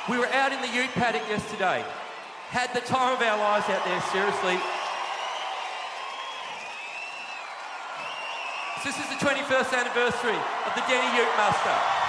We were out in the ute paddock yesterday. Had the time of our lives out there, seriously. So this is the 21st anniversary of the Denny Ute Muster.